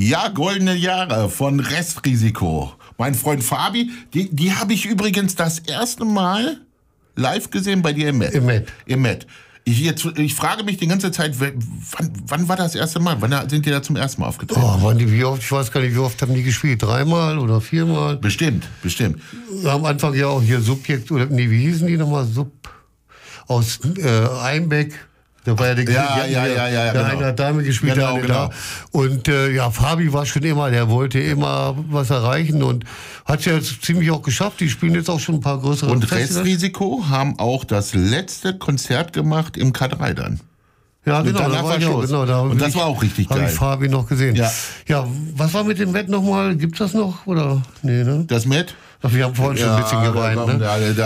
Ja, goldene Jahre von Restrisiko. Mein Freund Fabi, die habe ich übrigens das erste Mal live gesehen bei dir im Met. Im Met. Ich frage mich die ganze Zeit, wann war das erste Mal? Wann sind die da zum ersten Mal aufgetreten? Wie oft? Ich weiß gar nicht, wie oft haben die gespielt? 3-mal oder 4-mal? Bestimmt. Am Anfang ja auch hier Subjekt, oder nee, wie hießen die nochmal? Aus Einbeck. Da war ja der genau. eine hat damit gespielt, der eine da. Und Fabi war schon immer, der wollte immer was erreichen und hat es ja jetzt ziemlich auch geschafft. Die spielen jetzt auch schon ein paar größere Und Festivals. Restrisiko haben auch das letzte Konzert gemacht im K3 dann. Ja, genau, da war auch richtig geil. Habe ich Fabi noch gesehen. Ja, was war mit dem Met nochmal? Gibt's das noch? Oder? Nee, ne? Das Met? Ach, wir haben vorhin schon ein bisschen geweint, ne?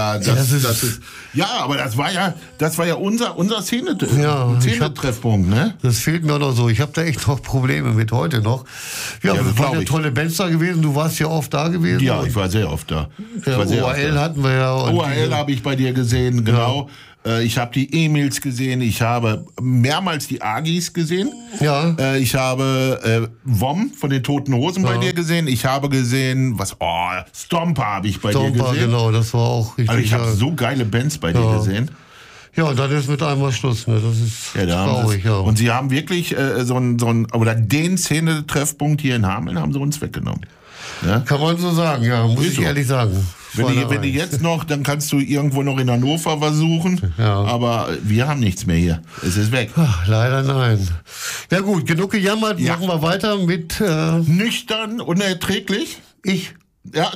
Aber das war ja unser Szene-Treffpunkt, ne? Das fehlt mir noch so. Ich habe da echt noch Probleme mit heute noch. Ja, das waren ja tolle Bands da gewesen. Du warst ja oft da gewesen. Ja, ich war sehr oft da. ORL hatten wir ja. ORL habe ich bei dir gesehen, genau. Ja. Ich habe die Emils gesehen, ich habe mehrmals die Agis gesehen. Ja. Ich habe WOM von den Toten Hosen bei dir gesehen. Ich habe gesehen, Stomper habe ich bei dir gesehen. Stomper, genau, das war auch richtig. Also ich habe so geile Bands bei dir gesehen. Ja, und dann ist mit einmal Schluss, ne? Das ist traurig, ja. Und sie haben wirklich den Szene-Treffpunkt hier in Hameln haben sie uns weggenommen. Ja? Kann man so sagen, ja, muss ich ehrlich sagen. Wenn du jetzt noch, dann kannst du irgendwo noch in Hannover versuchen, aber wir haben nichts mehr hier. Es ist weg. Ach, leider nein. Ja gut, genug gejammert, machen wir weiter mit... Nüchtern, unerträglich? Ja,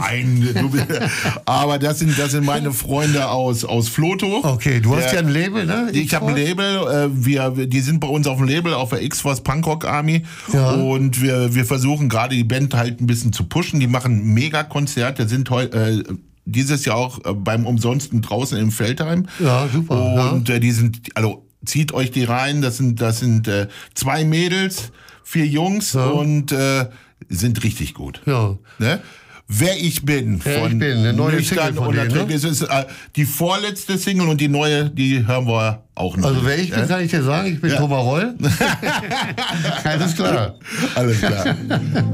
aber das sind meine Freunde aus Floto. Okay, du hast ja ein Label, ne? Ich habe ein Label, die sind bei uns auf dem Label, auf der X-Force Punkrock Army. Ja. Und wir versuchen gerade die Band halt ein bisschen zu pushen. Die machen Mega-Konzerte, sind dieses Jahr auch beim Umsonsten draußen im Feldheim. Ja, super. Und die sind, zieht euch die rein, das sind 2 Mädels, 4 Jungs und sind richtig gut. Ja. Ne? Wer ich bin, von eine neue Nüchtern Single von denen, ne? Das ist die vorletzte Single und die neue, die hören wir auch noch. Also wer ich bin, kann ich dir sagen, ich bin Thomas Roll. Alles klar. Alles klar.